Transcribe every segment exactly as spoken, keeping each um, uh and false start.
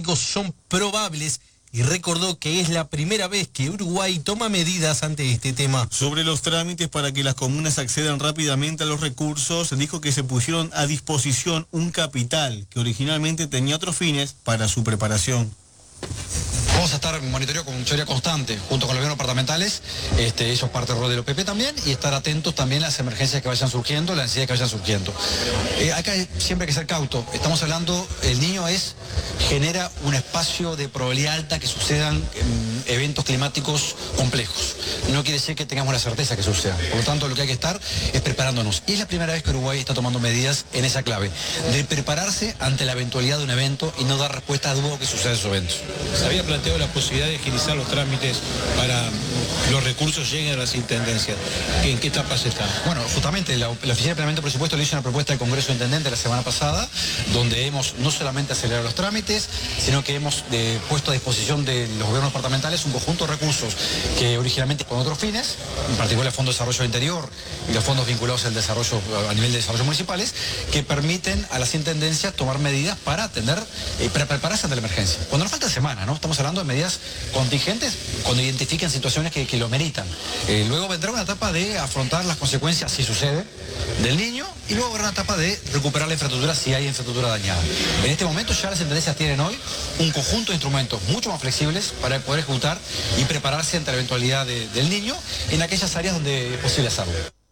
climáticos son probables y recordó que es la primera vez que Uruguay toma medidas ante este tema. Sobre los trámites para que las comunas accedan rápidamente a los recursos, dijo que se pusieron a disposición un capital que originalmente tenía otros fines para su preparación. Vamos a estar en monitoreo con teoría constante, junto con los gobiernos departamentales, este, ellos parte del rol del O P P también, y estar atentos también a las emergencias que vayan surgiendo, las necesidades que vayan surgiendo. Eh, acá siempre hay que ser cauto. Estamos hablando, el niño es, genera un espacio de probabilidad alta que sucedan eh, eventos climáticos complejos. No quiere decir que tengamos la certeza que sucedan. Por lo tanto, lo que hay que estar es preparándonos. Y es la primera vez que Uruguay está tomando medidas en esa clave, de prepararse ante la eventualidad de un evento y no dar respuesta a dudo que sucedan esos eventos. Se había planteado la posibilidad de agilizar los trámites para los recursos lleguen a las intendencias. ¿En qué etapas está? Bueno, justamente la, la Oficina de Planeamiento de Presupuesto le hizo una propuesta al Congreso de Intendentes la semana pasada, donde hemos no solamente acelerado los trámites, sino que hemos eh, puesto a disposición de los gobiernos departamentales un conjunto de recursos que originalmente con otros fines, en particular el Fondo de Desarrollo Interior y los fondos vinculados al desarrollo a nivel de desarrollo municipales, que permiten a las intendencias tomar medidas para atender, eh, para prepararse ante la emergencia. Cuando nos falta semana, ¿no? Estamos hablando de medidas contingentes cuando identifiquen situaciones que, que lo meritan. Eh, luego vendrá una etapa de afrontar las consecuencias, si sucede, del niño, y luego habrá una etapa de recuperar la infraestructura si hay infraestructura dañada. En este momento ya las intendencias tienen hoy un conjunto de instrumentos mucho más flexibles para poder ejecutar y prepararse ante la eventualidad de, del niño en aquellas áreas donde es posible hacerlo.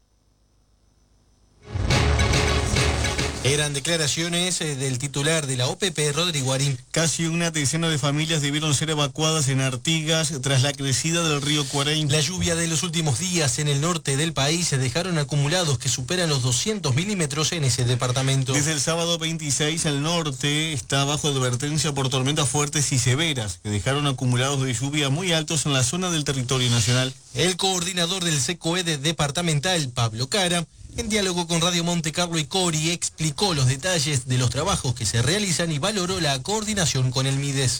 Eran declaraciones del titular de la O P P, Rodrigo Arín. Casi una decena de familias debieron ser evacuadas en Artigas tras la crecida del río Cuarén. La lluvia de los últimos días en el norte del país se dejaron acumulados que superan los doscientos milímetros en ese departamento. Desde el sábado veintiséis el norte está bajo advertencia por tormentas fuertes y severas que dejaron acumulados de lluvia muy altos en la zona del territorio nacional. El coordinador del SECOED departamental, Pablo Cara, en diálogo con Radio Monte Carlo y Cori, explicó los detalles de los trabajos que se realizan y valoró la coordinación con el MIDES.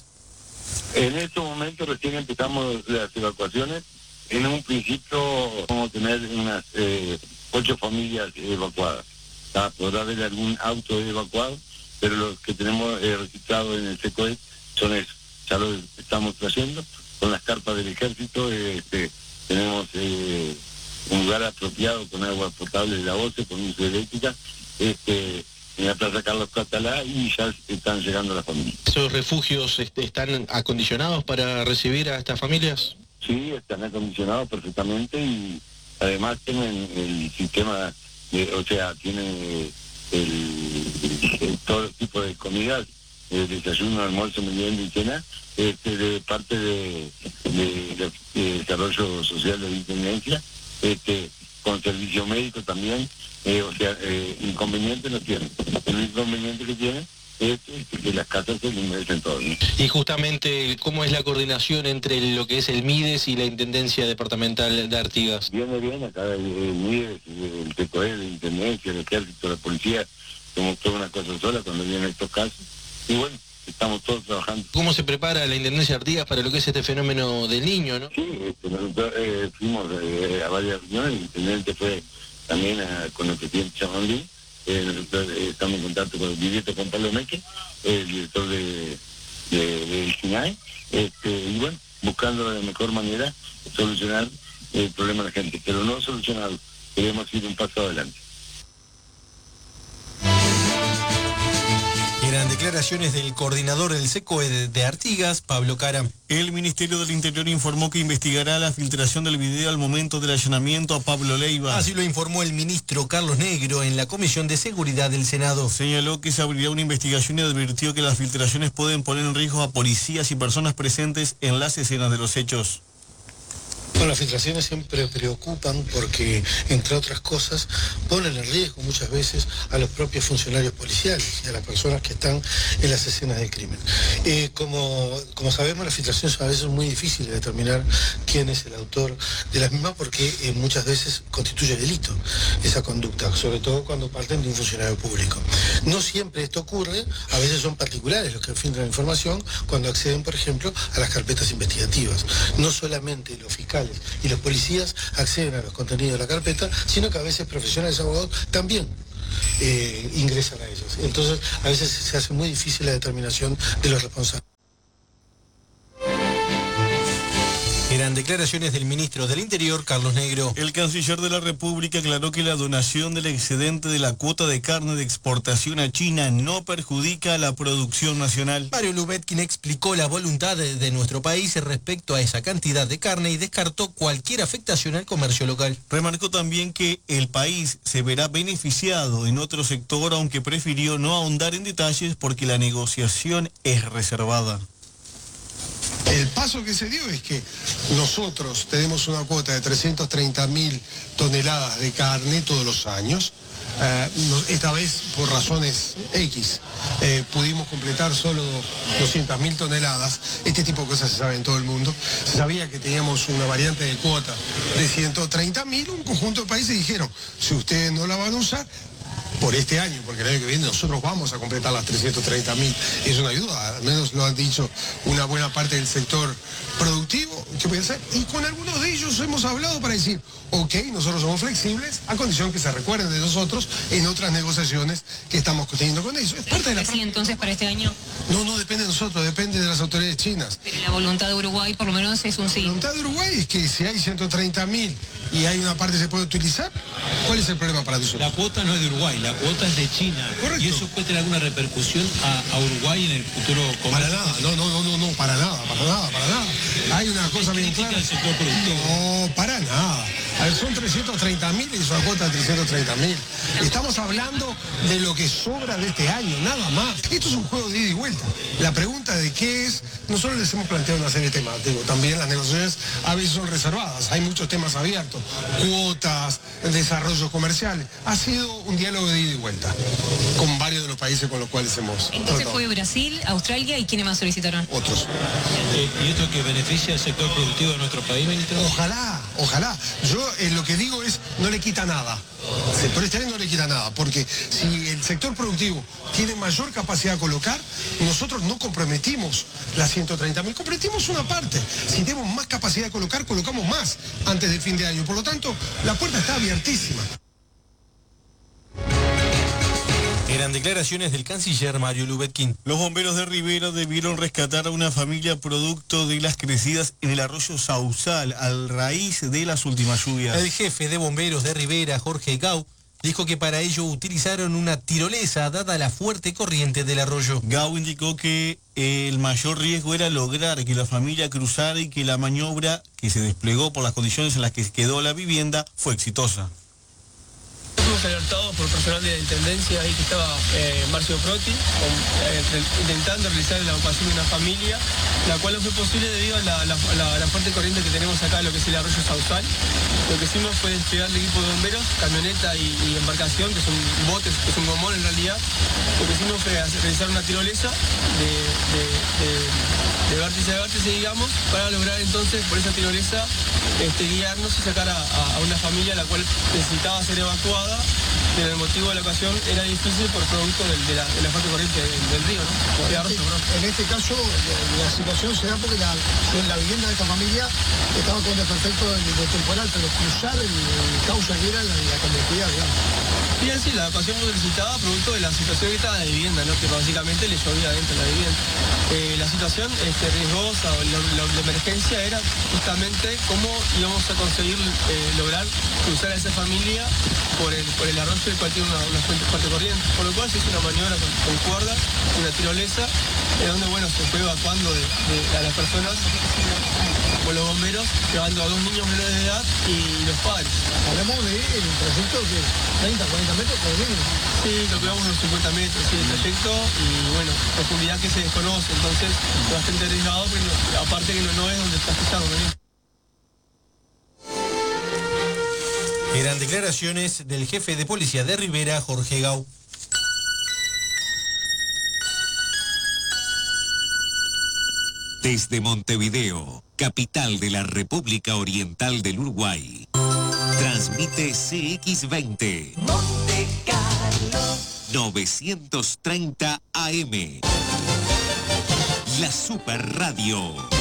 En estos momentos recién empezamos las evacuaciones. En un principio vamos a tener unas eh, ocho familias evacuadas. ¿Tá? Podrá haber algún auto evacuado, pero los que tenemos eh, registrados en el SECOED son esos. Ya lo estamos trayendo con las carpas del ejército. Eh, este, tenemos... Eh, un lugar apropiado con agua potable de la O C E, con luz eléctrica, este, en la Plaza Carlos Catalá, y ya están llegando las familias. ¿Esos refugios este, están acondicionados para recibir a estas familias? Sí, están acondicionados perfectamente y además tienen el sistema, de, o sea, tienen el, el, todo tipo de comidas, el desayuno, almuerzo, merienda y cena, este, de parte de, de, de, de desarrollo social de la intendencia. Este, con servicio médico también, eh, o sea, eh, inconveniente no tiene. El inconveniente que tiene es, es que las casas se merecen todo, ¿no? Y justamente, ¿cómo es la coordinación entre lo que es el MIDES y la Intendencia Departamental de Artigas? Viene bien, acá el, el MIDES, el SECOED, la Intendencia, el Ejército, la Policía, somos toda una cosa sola cuando vienen estos casos. Y bueno, estamos todos trabajando. ¿Cómo se prepara la Intendencia de Artigas para lo que es este fenómeno del niño, no? Sí, este, nosotros eh, fuimos eh, a varias reuniones, el intendente fue también a, con el presidente Chamondí, eh, nosotros eh, estamos en contacto con el directo con Pablo Meque, el director de, de, de SINAE, este, y bueno, buscando de la mejor manera solucionar el problema de la gente, pero no solucionarlo, queremos ir un paso adelante. Eran declaraciones del coordinador del SECOED de Artigas, Pablo Cara. El Ministerio del Interior informó que investigará la filtración del video al momento del allanamiento a Pablo Leiva. Así lo informó el ministro Carlos Negro en la Comisión de Seguridad del Senado. Señaló que se abrirá una investigación y advirtió que las filtraciones pueden poner en riesgo a policías y personas presentes en las escenas de los hechos. Bueno, las filtraciones siempre preocupan porque, entre otras cosas, ponen en riesgo muchas veces a los propios funcionarios policiales y a las personas que están en las escenas del crimen. Eh, como, como sabemos, las filtraciones a veces son muy difíciles de determinar quién es el autor de las mismas porque eh, muchas veces constituye delito esa conducta, sobre todo cuando parten de un funcionario público. No siempre esto ocurre, a veces son particulares los que filtran información cuando acceden, por ejemplo, a las carpetas investigativas. No solamente los fiscales y los policías acceden a los contenidos de la carpeta, sino que a veces profesionales abogados también eh, ingresan a ellos. Entonces, a veces se hace muy difícil la determinación de los responsables. Eran declaraciones del ministro del Interior, Carlos Negro. El canciller de la República aclaró que la donación del excedente de la cuota de carne de exportación a China no perjudica a la producción nacional. Mario Lubetkin explicó la voluntad de, de nuestro país respecto a esa cantidad de carne y descartó cualquier afectación al comercio local. Remarcó también que el país se verá beneficiado en otro sector, aunque prefirió no ahondar en detalles porque la negociación es reservada. El paso que se dio es que nosotros tenemos una cuota de trescientas treinta mil toneladas de carne todos los años. Eh, esta vez, por razones X, eh, pudimos completar solo doscientas mil toneladas. Este tipo de cosas se sabe en todo el mundo. Se sabía que teníamos una variante de cuota de ciento treinta mil. Un conjunto de países dijeron, si ustedes no la van a usar, por este año, porque el año que viene nosotros vamos a completar las trescientas treinta mil. Es una ayuda, al menos lo han dicho una buena parte del sector productivo, ¿qué puede ser? Y con algunos de ellos hemos hablado para decir, ok, nosotros somos flexibles, a condición que se recuerden de nosotros en otras negociaciones que estamos teniendo con ellos. Es parte de la... ¿Sí, entonces, para este año? No, no depende de nosotros, depende de las autoridades chinas. Pero la voluntad de Uruguay, por lo menos, es un sí. La voluntad de Uruguay es que si hay ciento treinta mil y hay una parte que se puede utilizar, ¿cuál es el problema para nosotros? La cuota no es de Uruguay, la cuota es de China. Correcto. Y eso puede tener alguna repercusión a, a Uruguay en el futuro comercio. Para nada, no, no, no, no, no, para nada, para nada, para nada. Hay una cosa bien clara. No, para nada. A ver, son trescientos treinta mil y es una cuota de trescientos treinta mil. Estamos hablando de lo que sobra de este año, nada más. Esto es un juego de ida y vuelta. La pregunta de qué es, nosotros les hemos planteado una serie de temas. Digo, también las negociaciones a veces son reservadas. Hay muchos temas abiertos. Cuotas, desarrollo comercial. Ha sido un diálogo de ida y vuelta con varios de los países con los cuales hemos Entonces tratado. fue Brasil, Australia y ¿quiénes más solicitaron? Otros. Eh, ¿Y esto que beneficia al sector productivo de nuestro país, ministro? Ojalá, ojalá. Yo eh, lo que digo es, no le quita nada. El sector exterior no le quita nada, porque si el sector productivo tiene mayor capacidad de colocar, nosotros no comprometimos las ciento treinta mil, comprometimos una parte. Si tenemos más capacidad de colocar, colocamos más antes del fin de año. Por lo tanto, la puerta está abiertísima. Eran declaraciones del canciller Mario Lubetkin. Los bomberos de Rivera debieron rescatar a una familia producto de las crecidas en el arroyo Sausal, a raíz de las últimas lluvias. El jefe de bomberos de Rivera, Jorge Gau, dijo que para ello utilizaron una tirolesa dada la fuerte corriente del arroyo. Gau indicó que el mayor riesgo era lograr que la familia cruzara y que la maniobra que se desplegó por las condiciones en las que quedó la vivienda fue exitosa. Fuimos alertados por personal de la Intendencia ahí que estaba eh, Marcio Proti, con, eh, intentando realizar la evacuación de una familia, la cual no fue posible debido a la, la, la, la fuerte corriente que tenemos acá, lo que es el arroyo Sausal. Lo que hicimos fue desplegar el equipo de bomberos, camioneta y, y embarcación, que son botes, que es un gomón en realidad. Lo que hicimos fue hacer, realizar una tirolesa de, de, de, de vértice a vértice, digamos, para lograr entonces por esa tirolesa este, guiarnos y sacar a, a una familia la cual necesitaba ser evacuada. Pero el motivo de la ocasión era difícil por producto del, de, la, de la fuerte corriente del, del río, ¿no? De arroyo, ¿no? En este caso, la situación se da porque la, la vivienda de esta familia estaba con desperfecto de, de temporal, pero cruzar el, el cauce que era la, la conectividad, digamos. Bien, sí, la evacuación fue solicitada producto de la situación que estaba de vivienda, ¿no? Que básicamente le llovía dentro de la vivienda. Eh, la situación este, riesgosa o la, la, la emergencia era justamente cómo íbamos a conseguir eh, lograr cruzar a esa familia por el, por el arroyo, el cual tiene una, una fuente, fuerte corriente. Por lo cual se hizo una maniobra con, con cuerdas, una tirolesa, eh, donde bueno, se fue evacuando de, de, a las personas con los bomberos, llevando a dos niños menores de edad y los padres. Hablamos de un trayecto de treinta, cuarenta metros por mínimo. Sí, lo que vamos a los cincuenta metros, sí, el trayecto y bueno, profundidad que se desconoce, entonces bastante arriesgado, pero aparte que no, no es donde está pisando, ¿no? Eran declaraciones del jefe de policía de Rivera, Jorge Gau. Desde Montevideo, capital de la República Oriental del Uruguay, transmite C X veinte. Monte Carlo. novecientos treinta A M. La Super Radio.